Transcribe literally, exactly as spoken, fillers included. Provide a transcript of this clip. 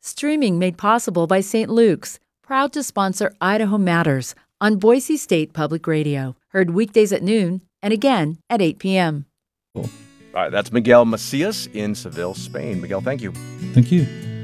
Streaming made possible by Saint Luke's, proud to sponsor Idaho Matters on Boise State Public Radio. Heard weekdays at noon and again at eight p.m. All right, that's Miguel Macias in Seville, Spain. Miguel, thank you. Thank you.